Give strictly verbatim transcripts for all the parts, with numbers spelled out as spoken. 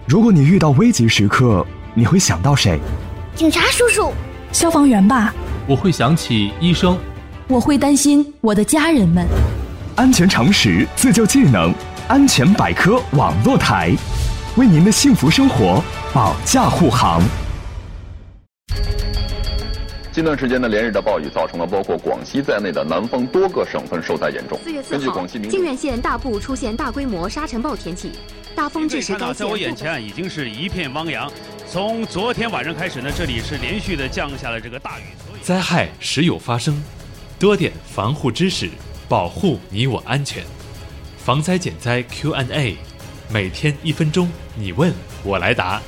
如果你遇到危急时刻，你会想到谁？ 警察叔叔。 消防员吧。 我会想起医生。 我会担心我的家人们。 安全常识，自救技能，安全百科网络台，为您的幸福生活保驾护航。 近段时间的连日的暴雨造成了包括广西在内的南方多个省份受灾严重。 四月四号，靖远县大部出现大规模沙尘暴天气，大风致使该县。 在我眼前已经是一片汪洋。从昨天晚上开始呢，这里是连续的降下了这个大雨。 灾害时有发生，多点防护知识，保护你我安全。防灾减灾 Q and A， 每天一分钟，你问我来答。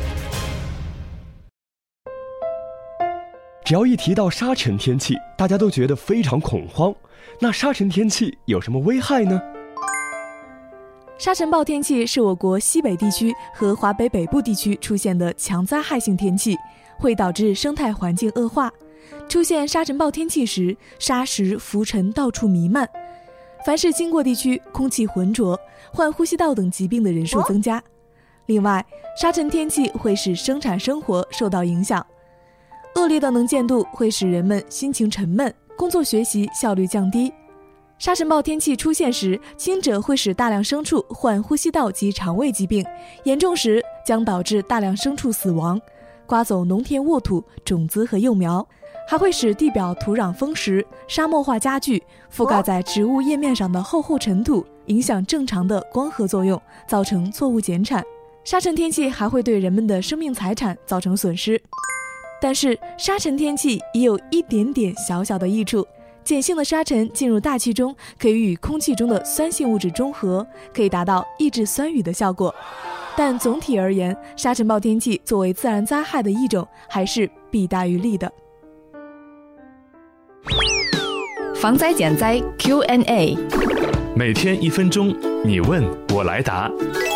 只要一提到沙尘天气，大家都觉得非常恐慌。那沙尘天气有什么危害呢？ 沙尘暴天气是我国西北地区和华北北部地区出现的强灾害性天气，会导致生态环境恶化。出现沙尘暴天气时，沙石浮尘到处弥漫，凡是经过地区空气浑浊，患呼吸道等疾病的人数增加。另外，沙尘天气会使生产生活受到影响。恶劣的能见度会使人们心情沉闷，工作学习效率降低。沙尘暴天气出现时，轻者会使大量牲畜患呼吸道及肠胃疾病，严重时将导致大量牲畜死亡，刮走农田沃土、种子和幼苗，还会使地表土壤丰实，沙漠化加剧，覆盖在植物叶面上的厚厚尘土影响正常的光合作用，造成作物减产。沙尘天气还会对人们的生命财产造成损失。但是沙尘天气也有一点点小小的益处，碱性的沙尘进入大气中，可以与空气中的酸性物质中和，可以达到抑制酸雨的效果。但总体而言，沙尘暴天气作为自然灾害的一种，还是弊大于利的。 防灾减灾 Q and A， 每天一分钟，你问我来答。